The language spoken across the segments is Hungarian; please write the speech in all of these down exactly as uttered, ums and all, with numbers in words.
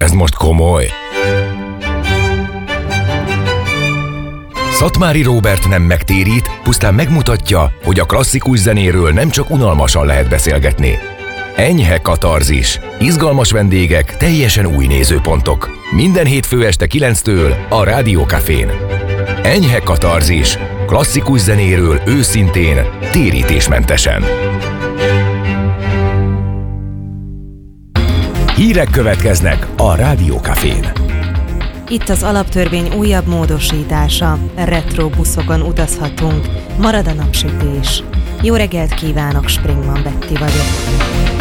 Ez most komoly? Szatmári Róbert nem megtérít, pusztán megmutatja, hogy a klasszikus zenéről nem csak unalmasan lehet beszélgetni. Enyhe katarzis. Izgalmas vendégek, teljesen új nézőpontok. Minden hétfő este kilenctől a Rádió Cafén. Enyhe katarzis. Klasszikus zenéről őszintén, térítésmentesen. Hírek következnek a Rádió Cafén. Itt az alaptörvény újabb módosítása. Retro buszokon utazhatunk. Marad a napsütés. Jó reggelt kívánok, Springman Betty vagyok.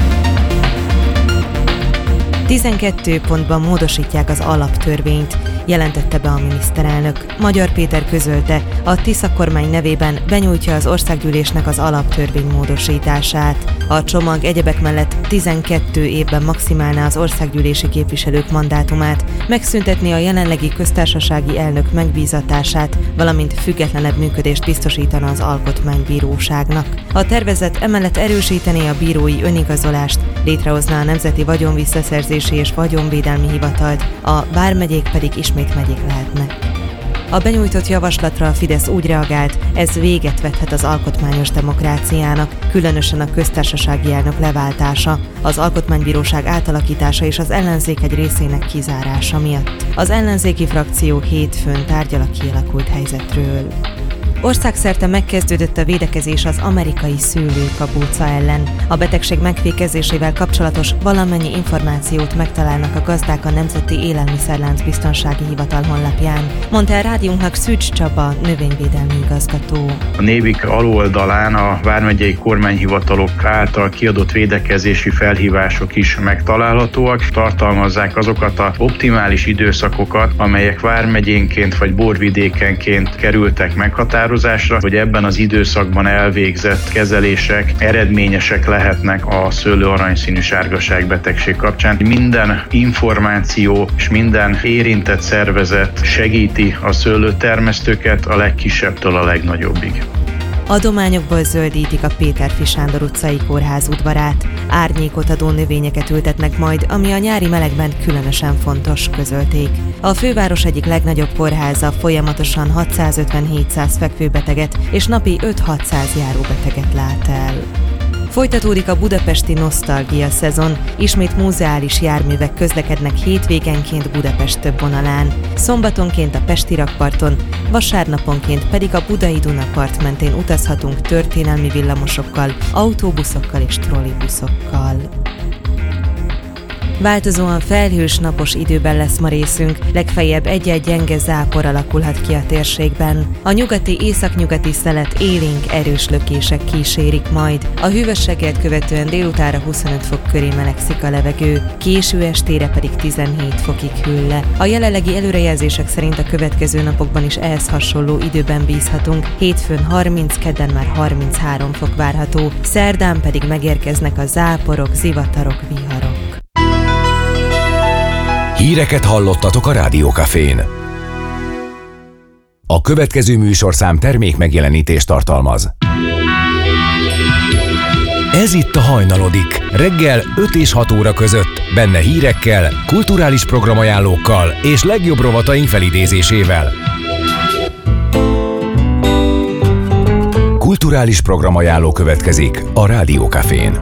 tizenkét pontban módosítják az alaptörvényt, jelentette be a miniszterelnök. Magyar Péter közölte, a Tisza kormány nevében benyújtja az országgyűlésnek az alaptörvény módosítását. A csomag egyebek mellett tizenkét évben maximálná az országgyűlési képviselők mandátumát, megszüntetni a jelenlegi köztársasági elnök megbízatását, valamint függetlenebb működést biztosítana az Alkotmánybíróságnak. A tervezet emellett erősítené a bírói önigazolást, létrehozná a Nemzeti Vagyonvisszaszerzési és Vagyonvédelmi Hivatalt, a vármegyék pedig ismét megyék lehetnek. A benyújtott javaslatra a Fidesz úgy reagált, ez véget vethet az alkotmányos demokráciának, különösen a köztársasági elnök leváltása, az Alkotmánybíróság átalakítása és az ellenzék egy részének kizárása miatt. Az ellenzéki frakció hétfőn tárgyal a kialakult helyzetről. Országszerte megkezdődött a védekezés az amerikai szőlőkabóca ellen. A betegség megfékezésével kapcsolatos valamennyi információt megtalálnak a gazdák a Nemzeti Élelmiszerlánc Biztonsági Hivatal honlapján, mondta a rádiónknak Szűcs Csaba, növényvédelmi igazgató. A Névik aloldalán a vármegyei kormányhivatalok által kiadott védekezési felhívások is megtalálhatóak. Tartalmazzák azokat az optimális időszakokat, amelyek vármegyénként vagy borvidékenként kerültek meghatározásra, hogy ebben az időszakban elvégzett kezelések eredményesek lehetnek a szőlő aranyszínű sárgaság betegség kapcsán. Minden információ és minden érintett szervezet segíti a szőlőtermesztőket a legkisebbtől a legnagyobbig. Adományokból zöldítik a Péterfi Sándor utcai kórház udvarát. Árnyékot adó növényeket ültetnek majd, ami a nyári melegben különösen fontos, közölték. A főváros egyik legnagyobb kórháza folyamatosan hatszázötven-hétszáz fekvőbeteget és napi öt-hatszáz járóbeteget lát el. Folytatódik a budapesti nosztalgia szezon, ismét múzeális járművek közlekednek hétvégenként Budapest több vonalán, szombatonként a Pesti rakparton, vasárnaponként pedig a Budai Dunapart mentén utazhatunk történelmi villamosokkal, autóbuszokkal és trollibuszokkal. Változóan felhős, napos időben lesz ma részünk, legfeljebb egy-egy gyenge zápor alakulhat ki a térségben. A nyugati, északnyugati szelet élénk, erős lökések kísérik majd. A hűvös reggelt követően délutánra huszonöt fok köré melegszik a levegő, késő estére pedig tizenhét fokig hűl le. A jelenlegi előrejelzések szerint a következő napokban is ehhez hasonló időben bízhatunk, hétfőn harminc, kedden már harminchárom fok várható, szerdán pedig megérkeznek a záporok, zivatarok, viharok. Híreket hallottatok a Rádió Cafén. A következő műsorszám termék megjelenítést tartalmaz. Ez itt a Hajnalodik, reggel öt és hat óra között, benne hírekkel, kulturális programajánlókkal és legjobb rovataink felidézésével. Kulturális programajánló következik a Rádió Cafén.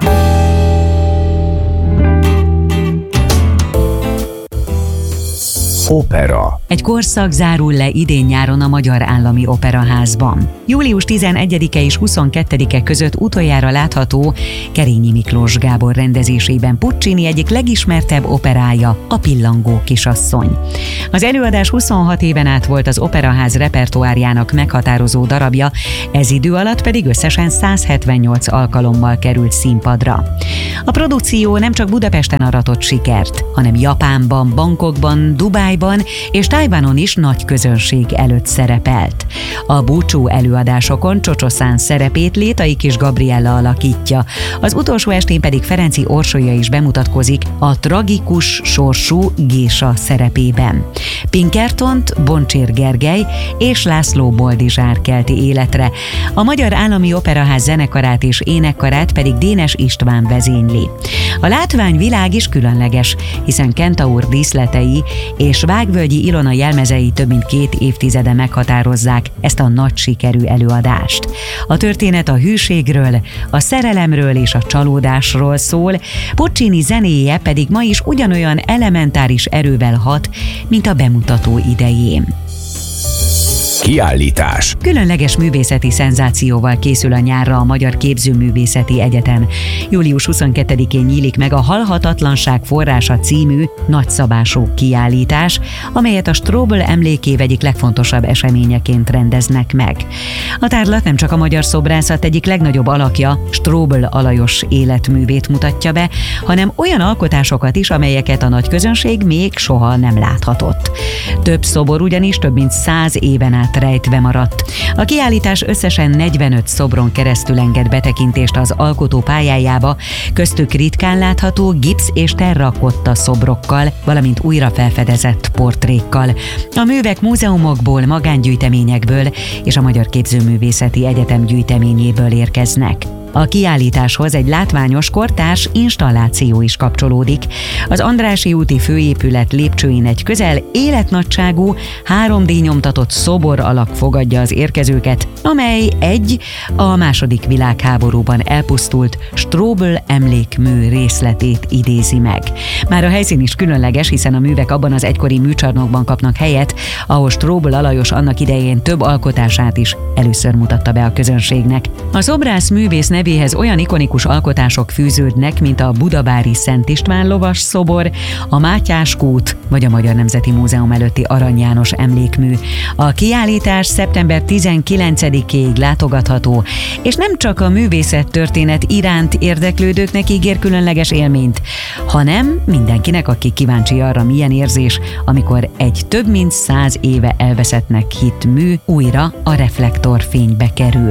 Opera. Egy korszak zárul le idén-nyáron a Magyar Állami Operaházban. július tizenegyedike és huszonkettedike között utoljára látható Kerényi Miklós Gábor rendezésében Puccini egyik legismertebb operája, a Pillangó kisasszony. Az előadás huszonhat éven át volt az Operaház repertoárjának meghatározó darabja, ez idő alatt pedig összesen száz hetvennyolc alkalommal került színpadra. A produkció nem csak Budapesten aratott sikert, hanem Japánban, Bangkokban, Dubájban Tájban és Tájvanon is nagy közönség előtt szerepelt. A búcsú előadásokon Csocsoszán szerepét Létai Kis Gabriella alakítja, az utolsó estén pedig Ferenci Orsolya is bemutatkozik a tragikus sorsú Gésa szerepében. Pinkertont Boncsér Gergely és László Boldizsár kelti életre, a Magyar Állami Operaház zenekarát és énekkarát pedig Dénes István vezényli. A látványvilág is különleges, hiszen Kentaur díszletei és Vágvölgyi Ilona jelmezei több mint két évtizede meghatározzák ezt a nagy sikerű előadást. A történet a hűségről, a szerelemről és a csalódásról szól, Puccini zenéje pedig ma is ugyanolyan elementáris erővel hat, mint a bemutató idején. Kiállítás. Különleges művészeti szenzációval készül a nyárra a Magyar Képzőművészeti Egyetem. július huszonkettedikén nyílik meg a Halhatatlanság forrása című nagyszabású kiállítás, amelyet a Strobl emlékév egyik legfontosabb eseményeként rendeznek meg. A tárlat nem csak a magyar szobrászat egyik legnagyobb alakja, Strobl Alajos életművét mutatja be, hanem olyan alkotásokat is, amelyeket a nagy közönség még soha nem láthatott. Több szobor ugyanis több mint száz éven át rejtve maradt. A kiállítás összesen negyvenöt szobron keresztül enged betekintést az alkotó pályájába, köztük ritkán látható gipsz és terrakotta szobrokkal, valamint újra felfedezett portrékkal. A művek múzeumokból, magángyűjteményekből és a Magyar Képzőművészeti Egyetem gyűjteményéből érkeznek. A kiállításhoz egy látványos kortárs installáció is kapcsolódik. Az Andrássy úti főépület lépcsőin egy közel életnagyságú, három dé nyomtatott szobor alak fogadja az érkezőket, amely egy a második világháborúban elpusztult Strobl emlékmű részletét idézi meg. Már a helyszín is különleges, hiszen a művek abban az egykori műcsarnokban kapnak helyet, ahol Strobl Alajos annak idején több alkotását is először mutatta be a közönségnek. A szobrász művész nevéhez olyan ikonikus alkotások fűződnek, mint a budavári Szent István lovas szobor, a Mátyás kút vagy a Magyar Nemzeti Múzeum előtti Arany János emlékmű. A kiállítás szeptember tizenkilencedikéig látogatható, és nem csak a művészettörténet iránt érdeklődőknek ígér különleges élményt, hanem mindenkinek, aki kíváncsi arra, milyen érzés, amikor egy több mint száz éve elveszettnek hitt mű újra a reflektorfénybe kerül.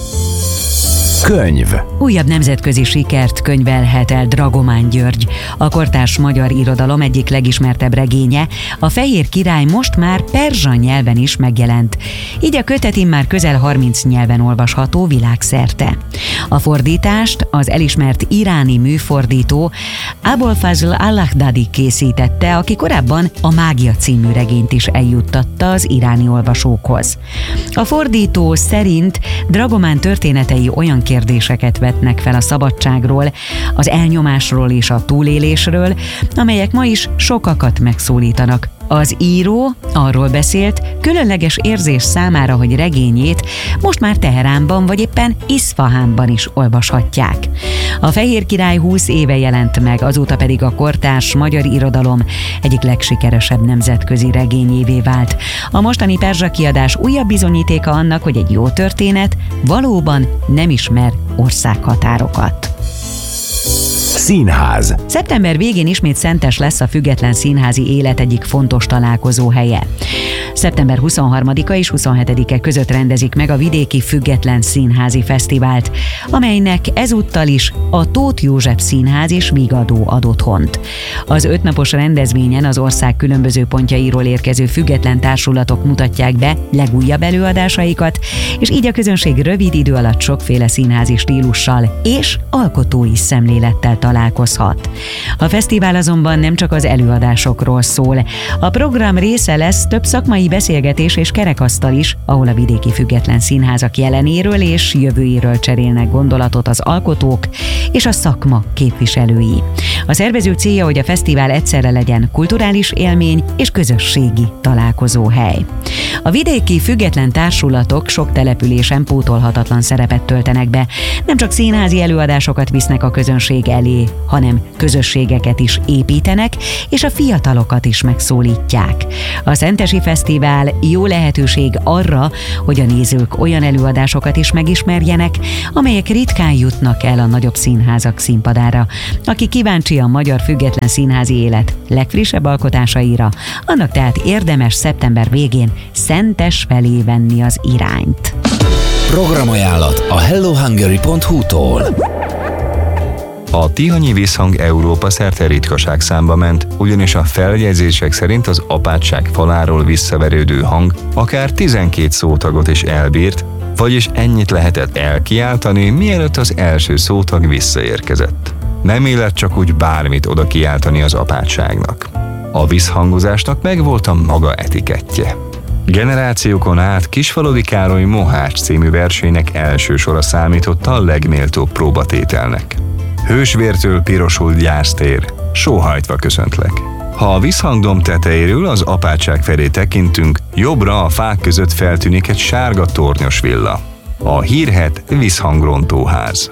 Könyv. Újabb nemzetközi sikert könyvelhet el Dragomán György. A kortárs magyar irodalom egyik legismertebb regénye, a Fehér Király most már perzsa nyelven is megjelent. Így a kötet immár közel harminc nyelven olvasható világszerte. A fordítást az elismert iráni műfordító Abolfazl Allahdadi készítette, aki korábban a Mágia című regényt is eljuttatta az iráni olvasókhoz. A fordító szerint Dragomán történetei olyan kérdéseket vetnek fel a szabadságról, az elnyomásról és a túlélésről, amelyek ma is sokakat megszólítanak. Az író arról beszélt, különleges érzés számára, hogy regényét most már Teheránban vagy éppen Iszfahánban is olvashatják. A Fehér Király húsz éve jelent meg, azóta pedig a kortárs magyar irodalom egyik legsikeresebb nemzetközi regényévé vált. A mostani perzsa kiadás újabb bizonyítéka annak, hogy egy jó történet valóban nem ismer országhatárokat. Színház. Szeptember végén ismét Szentes lesz a független színházi élet egyik fontos találkozó helye. szeptember huszonharmadika és huszonhetedike között rendezik meg a Vidéki Független Színházi Fesztivált, amelynek ezúttal is a Tóth József Színház és Vigadó ad otthont. Az ötnapos rendezvényen az ország különböző pontjairól érkező független társulatok mutatják be legújabb előadásaikat, és így a közönség rövid idő alatt sokféle színházi stílussal és alkotói szemlélettel találkozhat. A fesztivál azonban nem csak az előadásokról szól. A program része lesz több szakmai beszélgetés és kerekasztal is, ahol a vidéki független színházak jelenéről és jövőjéről cserélnek gondolatot az alkotók és a szakma képviselői. A szervező célja, hogy a fesztivál egyszerre legyen kulturális élmény és közösségi találkozóhely. A vidéki független társulatok sok településen pótolhatatlan szerepet töltenek be. Nem csak színházi előadásokat visznek a közönség elé, köré, hanem közösségeket is építenek, és a fiatalokat is megszólítják. A Szentesi Fesztivál jó lehetőség arra, hogy a nézők olyan előadásokat is megismerjenek, amelyek ritkán jutnak el a nagyobb színházak színpadára. Aki kíváncsi a magyar független színházi élet legfrissebb alkotásaira, annak tehát érdemes szeptember végén Szentes felé venni az irányt. Programajánlat a hello hungary pont hu-tól. A tihanyi visszhang Európa szerte ritkaság számba ment, ugyanis a feljegyzések szerint az apátság faláról visszaverődő hang akár tizenkét szótagot is elbírt, vagyis ennyit lehetett elkiáltani, mielőtt az első szótag visszaérkezett. Nem illett csak úgy bármit oda kiáltani az apátságnak. A visszhangozásnak megvolt a maga etikettje. Generációkon át Kisfaludy Károly Mohács című versének első sora számította a legméltóbb próbatételnek. Hősvértől pirosult gyásztér, sóhajtva köszöntlek. Ha a visszhangdom tetejéről az apátság felé tekintünk, jobbra a fák között feltűnik egy sárga tornyos villa. A hírhedt visszhangrontóház.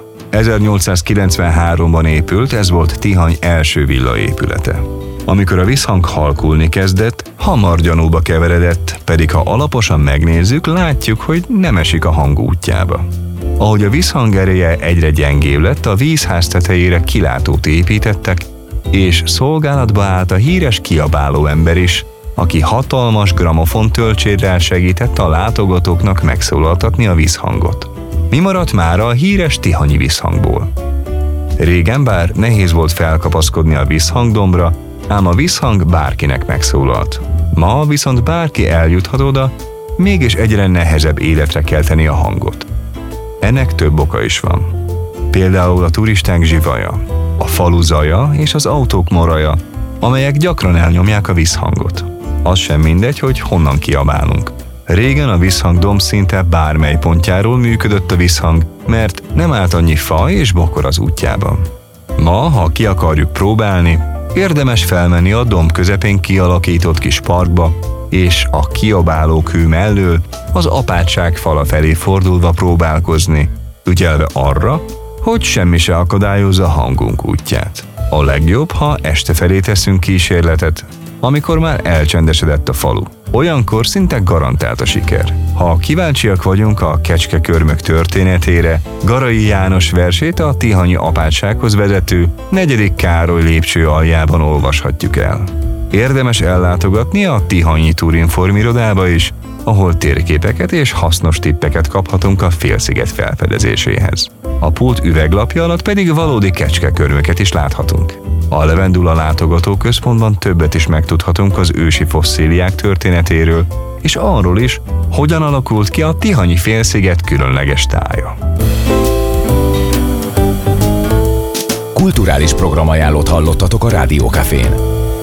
ezernyolcszázkilencvenháromban épült, ez volt Tihany első villaépülete. Amikor a visszhang halkulni kezdett, hamar gyanúba keveredett, pedig ha alaposan megnézzük, látjuk, hogy nem esik a hang útjába. Ahogy a visszhang ereje egyre gyengébb lett, a vízház tetejére kilátót építettek, és szolgálatba állt a híres kiabáló ember is, aki hatalmas gramofon töltsérrel segített a látogatóknak megszólaltatni a visszhangot. Mi maradt már a híres tihanyi visszhangból? Régen bár nehéz volt felkapaszkodni a visszhangdombra, ám a visszhang bárkinek megszólalt. Ma viszont bárki eljuthat oda, mégis egyre nehezebb életre kelteni a hangot. Ennek több oka is van. Például a turisták zsivaja, a falu zaja és az autók moraja, amelyek gyakran elnyomják a visszhangot. Az sem mindegy, hogy honnan kiabálunk. Régen a visszhangdomb szinte bármely pontjáról működött a visszhang, mert nem állt annyi fa és bokor az útjában. Ma, ha ki akarjuk próbálni, érdemes felmenni a domb közepén kialakított kis parkba, és a kiabáló kő mellől az apátság fala felé fordulva próbálkozni, ügyelve arra, hogy semmi se akadályozza hangunk útját. A legjobb, ha este felé teszünk kísérletet, amikor már elcsendesedett a falu. Olyankor szinte garantált a siker. Ha kíváncsiak vagyunk a kecskekörmök történetére, Garai János versét a tihanyi apátsághoz vezető negyedik Károly lépcső aljában olvashatjuk el. Érdemes ellátogatni a Tihanyi Turinform irodába is, ahol térképeket és hasznos tippeket kaphatunk a félsziget felfedezéséhez. A pult üveglapja alatt pedig valódi kecskekörmöket is láthatunk. A Levendula látogatóközpontban többet is megtudhatunk az ősi fosszíliák történetéről, és arról is, hogyan alakult ki a Tihanyi félsziget különleges tája. Kulturális programajánlót hallottatok a Rádiókafén.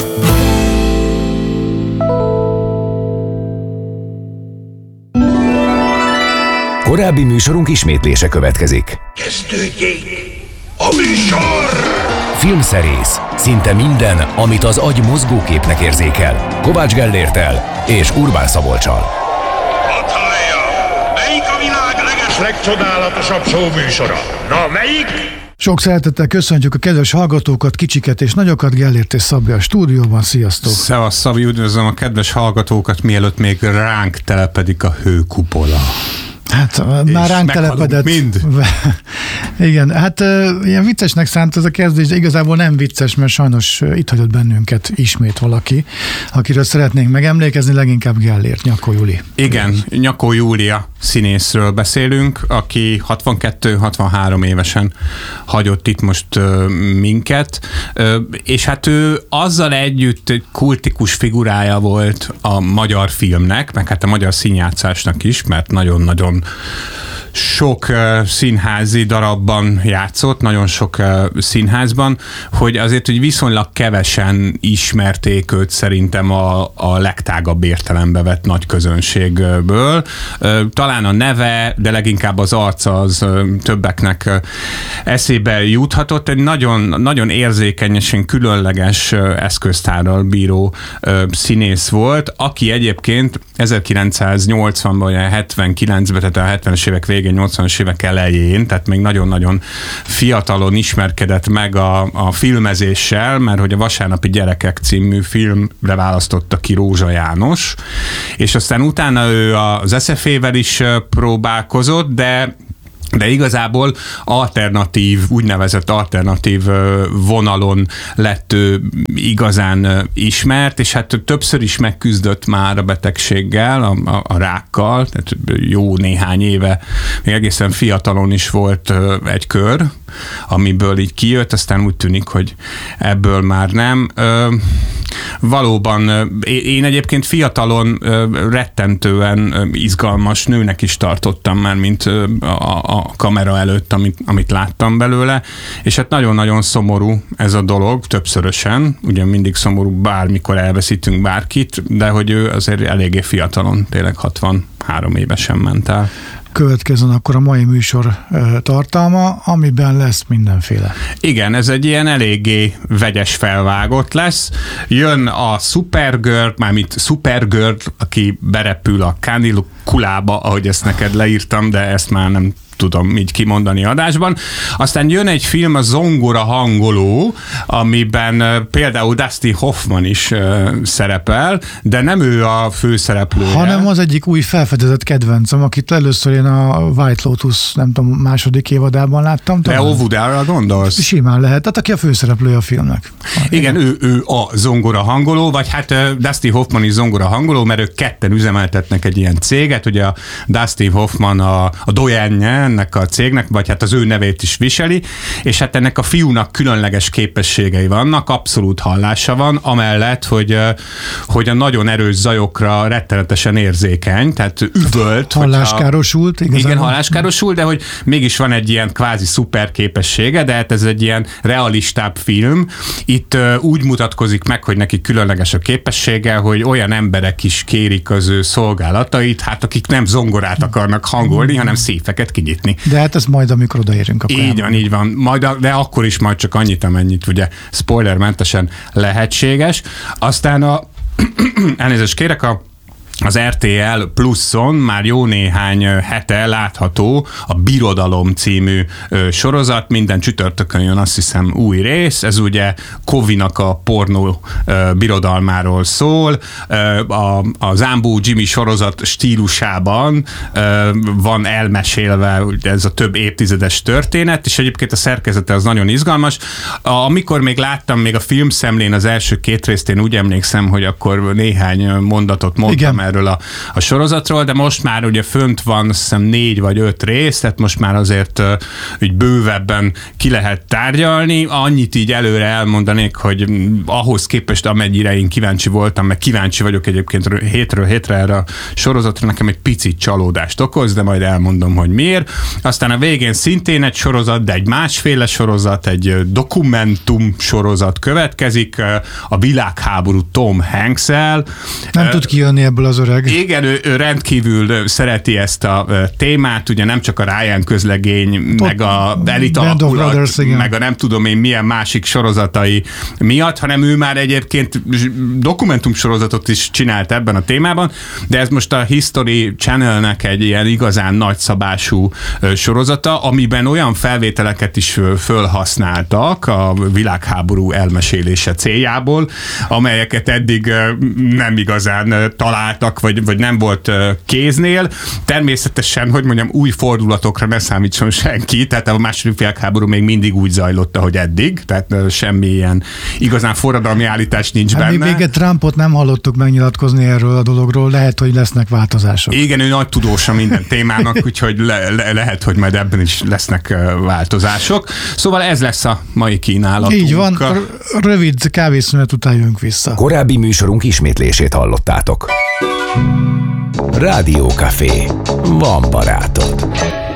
Korábbi műsorunk ismétlése következik. Kezdődjék a műsor! Filmszerész. Szinte minden, amit az agy mozgóképnek érzékel. Kovács Gellérttel és Urbán Szabolccsal. Hadd hallja! Melyik a világ leges legcsodálatosabb show műsora? Na, melyik? Sok szeretettel köszöntjük a kedves hallgatókat, kicsiket és nagyokat, Gellért és Szabi a stúdióban. Sziasztok! Szevasz, Szabi, üdvözlöm a kedves hallgatókat, mielőtt még ránk telepedik a hőkupola. Hát már ránk telepedett. Mind. Igen, hát ilyen viccesnek szánt ez a kezdés, de igazából nem vicces, mert sajnos itt hagyott bennünket ismét valaki, akiről szeretnénk megemlékezni, leginkább Gellért, Nyakó Júli. Igen, Nyakó Júlia színészről beszélünk, aki hatvankettő-hatvanhárom évesen hagyott itt most minket, és hát ő azzal együtt egy kultikus figurája volt a magyar filmnek, meg hát a magyar színjátszásnak is, mert nagyon-nagyon sok uh, színházi darabban játszott, nagyon sok uh, színházban, hogy azért, hogy viszonylag kevesen ismerték őt szerintem a, a legtágabb értelembe vett nagy közönségből. Uh, talán a neve, de leginkább az arca az uh, többeknek uh, eszébe juthatott. Egy nagyon, nagyon érzékenyesen különleges uh, eszköztárral bíró uh, színész volt, aki egyébként ezerkilencszáznyolcvanban, hetvenkilencben, tehát a hetvenes évek végén végén, nyolcvanas évek elején, tehát még nagyon-nagyon fiatalon ismerkedett meg a, a filmezéssel, mert hogy a Vasárnapi gyerekek című filmre választotta ki Rózsa János, és aztán utána ő az es ef é-vel is próbálkozott, de de igazából alternatív, úgynevezett alternatív vonalon lett ő igazán ismert, és hát többször is megküzdött már a betegséggel, a, a, a rákkal, tehát jó néhány éve, még egészen fiatalon is volt egy kör, amiből így kijött, aztán úgy tűnik, hogy ebből már nem. Valóban én egyébként fiatalon rettentően izgalmas nőnek is tartottam már, mint a, a kamera előtt, amit, amit láttam belőle, és hát nagyon-nagyon szomorú ez a dolog, többszörösen, ugye mindig szomorú bármikor elveszítünk bárkit, de hogy ő azért eléggé fiatalon, tényleg hatvanhárom évesen ment el. Következzen akkor a mai műsor tartalma, amiben lesz mindenféle. Igen, ez egy ilyen eléggé vegyes felvágott lesz. Jön a Supergirl, mármint Supergirl, aki berepül a kanikulába, ahogy ezt neked leírtam, de ezt már nem tudom így kimondani adásban. Aztán jön egy film, a Zongora hangoló, amiben például Dustin Hoffman is uh, szerepel, de nem ő a főszereplője. Hanem az egyik új felfedezett kedvencem, akit először én a White Lotus, nem tudom, második évadában láttam. Leo Wood-ra gondolsz? Simán lehet, tehát aki a főszereplője a filmnek. Igen, ő, ő a zongora hangoló, vagy hát uh, Dustin Hoffman is zongora hangoló, mert ők ketten üzemeltetnek egy ilyen céget, ugye a Dustin Hoffman a, a dojenje ennek a cégnek, vagy hát az ő nevét is viseli, és hát ennek a fiúnak különleges képességei vannak, abszolút hallása van, amellett, hogy, hogy a nagyon erős zajokra rettenetesen érzékeny, tehát üvölt. Halláskárosult, igazából. Igen, halláskárosult, de hogy mégis van egy ilyen kvázi szuper képessége, de hát ez egy ilyen realistább film. Itt úgy mutatkozik meg, hogy neki különleges a képessége, hogy olyan emberek is kérik az ő szolgálatait, hát akik nem zongorát akarnak hangolni, hanem széfeket kinyitni. De hát ez majd, amikor odaérünk. Akkor így van, így van. Majd, de akkor is majd csak annyit, amennyit ugye spoilermentesen lehetséges. Aztán a elnézést kérek, a az er té el Pluszon már jó néhány hete látható a Birodalom című sorozat, minden csütörtökön jön, azt hiszem, új rész, ez ugye Kovinak a pornó birodalmáról szól, a, a Zambó Jimmy sorozat stílusában van elmesélve ez a több évtizedes történet, és egyébként a szerkezete az nagyon izgalmas. Amikor még láttam még a filmszemlén az első két részt, én úgy emlékszem, hogy akkor néhány mondatot mondtam, igen, erről a, a sorozatról, de most már ugye fönt van, azt hiszem négy vagy öt rész, tehát most már azért uh, úgy bővebben ki lehet tárgyalni. Annyit így előre elmondanék, hogy ahhoz képest, amennyire én kíváncsi voltam, meg kíváncsi vagyok egyébként hétről hétre erre a sorozatra, nekem egy picit csalódást okoz, de majd elmondom, hogy miért. Aztán a végén szintén egy sorozat, de egy másféle sorozat, egy dokumentum sorozat következik, a világháború Tom Hanks-el. Nem uh, tud kijönni ebből az öreg. Igen, ő, ő rendkívül szereti ezt a témát, ugye nem csak a Ryan közlegény, Tot, meg a Elite alakulat, Brothers, meg a nem tudom én milyen másik sorozatai miatt, hanem ő már egyébként dokumentum sorozatot is csinált ebben a témában, de ez most a History Channelnek egy ilyen igazán nagyszabású sorozata, amiben olyan felvételeket is fölhasználtak a világháború elmesélése céljából, amelyeket eddig nem igazán találtak, vagy, vagy nem volt kéznél. Természetesen, hogy mondjam, új fordulatokra ne számítson senki, tehát a második világháború még mindig úgy zajlott, ahogy eddig, tehát semmi ilyen igazán forradalmi állítás nincs hát benne. Még véget Trumpot nem hallottuk megnyilatkozni erről a dologról, lehet, hogy lesznek változások. Igen, ő nagy tudósa minden témának, úgyhogy le, le, lehet, hogy majd ebben is lesznek változások. Szóval ez lesz a mai kínálatunk. Így van, rövid kávészünet után jönk vissza. Korábbi műsorunk ismétlését hallottátok. Rádió Café. Van barátod.